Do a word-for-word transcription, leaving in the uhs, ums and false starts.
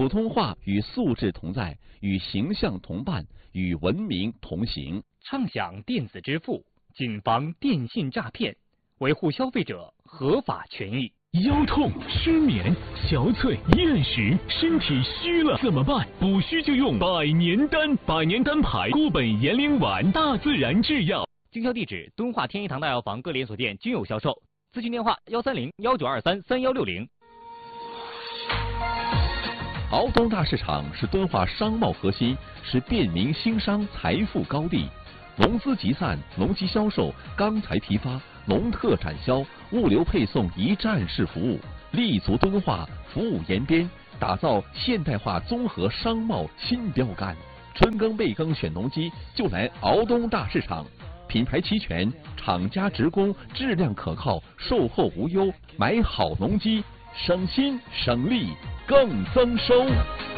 普通话与素质同在，与形象同伴，与文明同行。 畅享电子支付，谨防电信诈骗，维护消费者合法权益。 腰痛、失眠、憔悴、厌食，身体虚了怎么办？补虚就用百年丹，百年丹牌固本延龄丸，大自然制药。 经销地址：敦化天一堂大药房各连锁店均有销售。咨询电话：幺三零幺九二三三幺六零。 敖东大市场是敦化商贸核心，是便民兴商财富高地。农资集散、农机销售、钢材批发、农特展销、物流配送一站式服务，立足敦化，服务延边，打造现代化综合商贸新标杆。春耕备耕选农机，就来敖东大市场。品牌齐全，厂家直供，质量可靠，售后无忧。买好农机，省心省力更增收。